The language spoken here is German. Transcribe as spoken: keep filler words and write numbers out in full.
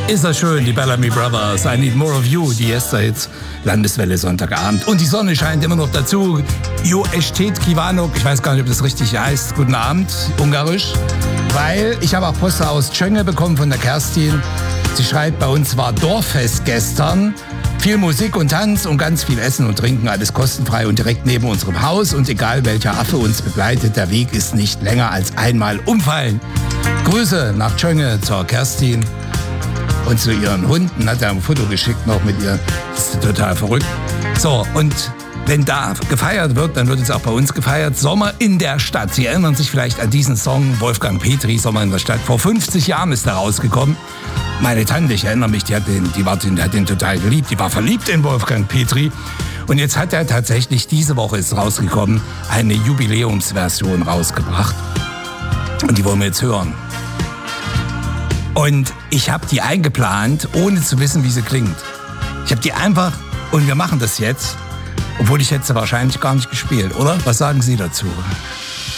Ist das schön, die Bellamy Brothers, I Need More of You, die Yesterhits, Landeswelle Sonntagabend. Und die Sonne scheint immer noch dazu. Jo Estet Kivanok, ich weiß gar nicht, ob das richtig heißt. Guten Abend, Ungarisch. Weil ich habe auch Post aus Tschönge bekommen von der Kerstin. Sie schreibt, bei uns war Dorffest gestern. Viel Musik und Tanz und ganz viel Essen und Trinken, alles kostenfrei und direkt neben unserem Haus. Und egal welcher Affe uns begleitet, der Weg ist nicht länger als einmal umfallen. Grüße nach Tschönge zur Kerstin. Und zu ihren Hunden hat er ein Foto geschickt noch mit ihr. Das ist total verrückt. So, und wenn da gefeiert wird, dann wird es auch bei uns gefeiert. Sommer in der Stadt. Sie erinnern sich vielleicht an diesen Song, Wolfgang Petri, Sommer in der Stadt. Vor fünfzig Jahren ist er rausgekommen. Meine Tante, ich erinnere mich, die hat den, die war, die hat den total geliebt. Die war verliebt in Wolfgang Petri. Und jetzt hat er tatsächlich, diese Woche ist rausgekommen, eine Jubiläumsversion rausgebracht. Und die wollen wir jetzt hören. Und ich habe die eingeplant, ohne zu wissen, wie sie klingt. Ich habe die einfach, und wir machen das jetzt, obwohl ich hätte sie wahrscheinlich gar nicht gespielt, oder? Was sagen Sie dazu?